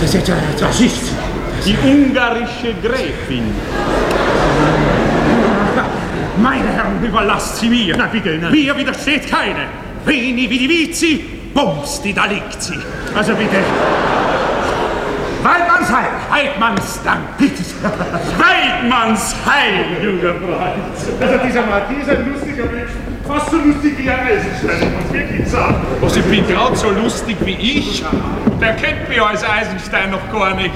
Das ist die ungarische Gräfin. Meine Herren, überlasst sie mir. Na bitte, na. Mir widersteht keine. Veni, vidi, vici, bums, da liegt sie. Also bitte. Weidmannsheil, Heidmannsdank, bitte. Weidmannsheil, junger Freund. Also dieser Marquis ist ein lustiger Mensch. Fast so lustig wie ein Eisenstein, ich muss wirklich sagen. Was, ich bin gerade so lustig wie ich? Der kennt mich als Eisenstein noch gar nicht.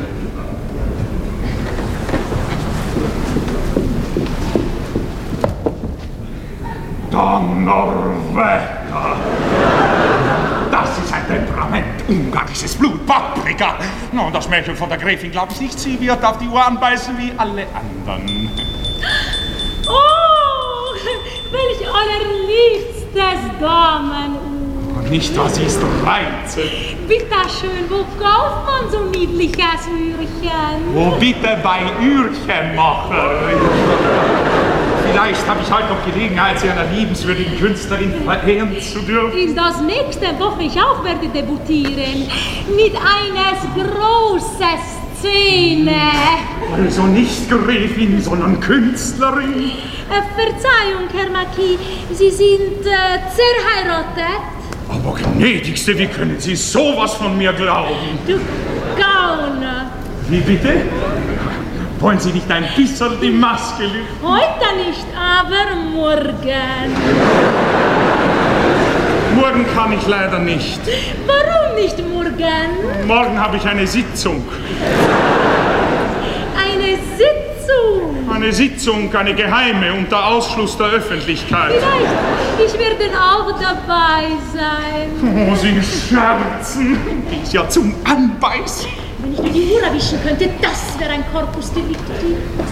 Donnerwetter! Das ist ein Temperament, ungarisches Blut, Paprika. No, das Mädchen von der Gräfin, glaube ich nicht, sie wird auf die Ohren beißen wie alle anderen. Oh, welch allerliebstes Damenuhr. Nicht, das ist reizend. Bitte schön, wo kauft man so niedliches Uhrchen? Wo bitte bei Uhrchenmacher? Vielleicht habe ich heute noch Gelegenheit, Sie einer liebenswürdigen Künstlerin verehren zu dürfen. Ist das nächste Woche ich auch werde debütieren mit eines großen Szene. Also nicht Gräfin, sondern Künstlerin. Verzeihung, Herr Marquis, Sie sind zerheiratet? Aber gnädigste, wie können Sie sowas von mir glauben? Du Gauner. Wie bitte? Wollen Sie nicht ein bisschen die Maske lüften? Heute nicht, aber morgen. Morgen kann ich leider nicht. Warum nicht morgen? Morgen habe ich eine Sitzung. Eine Sitzung? Eine Sitzung, eine geheime, unter Ausschluss der Öffentlichkeit. Vielleicht, ich werde auch dabei sein. Oh, Sie scherzen. Die ist ja zum Anbeißen. Wenn ich nur die Uhr erwischen könnte, das wäre ein Corpus Delicti.